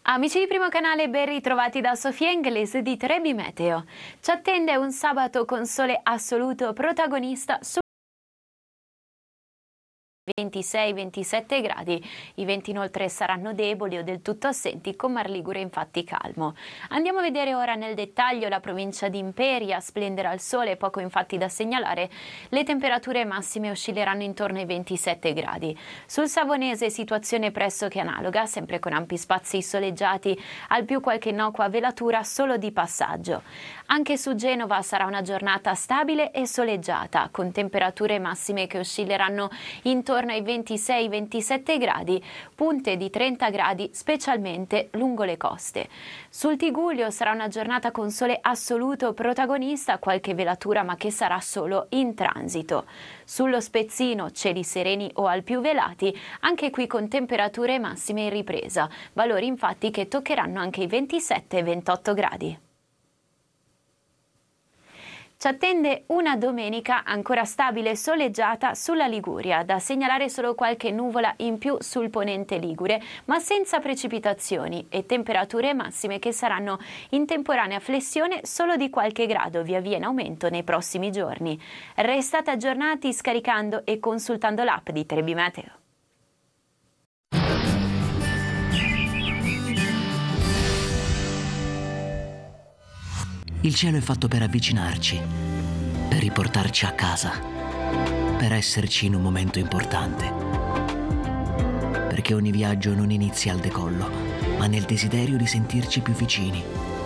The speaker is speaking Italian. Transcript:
Amici di Primo Canale, ben ritrovati da Sofia Inglese di Trebi Meteo. Ci attende un sabato con sole assoluto protagonista su 26-27 gradi. I venti inoltre saranno deboli o del tutto assenti, con Mar Ligure infatti calmo. Andiamo a vedere ora nel dettaglio la provincia di Imperia. Splenderà il sole, poco infatti da segnalare. Le temperature massime oscilleranno intorno ai 27 gradi. Sul Savonese situazione pressoché analoga, sempre con ampi spazi soleggiati, al più qualche innocua velatura solo di passaggio. Anche su Genova sarà una giornata stabile e soleggiata, con temperature massime che oscilleranno intorno ai 26-27 gradi, punte di 30 gradi specialmente lungo le coste. Sul Tigullio sarà una giornata con sole assoluto protagonista, qualche velatura ma che sarà solo in transito. Sullo Spezzino cieli sereni o al più velati, anche qui con temperature massime in ripresa, valori infatti che toccheranno anche i 27-28 gradi. Ci attende una domenica ancora stabile e soleggiata sulla Liguria, da segnalare solo qualche nuvola in più sul ponente ligure, ma senza precipitazioni, e temperature massime che saranno in temporanea flessione solo di qualche grado, via via in aumento nei prossimi giorni. Restate aggiornati scaricando e consultando l'app di Trebi Meteo. Il cielo è fatto per avvicinarci, per riportarci a casa, per esserci in un momento importante. Perché ogni viaggio non inizia al decollo, ma nel desiderio di sentirci più vicini.